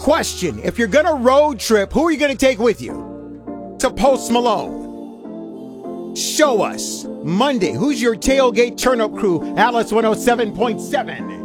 Question, if you're going to road trip, who are you going to take with you to Post Malone? Show us. Monday, who's your tailgate turn-up crew? Alice 107.7.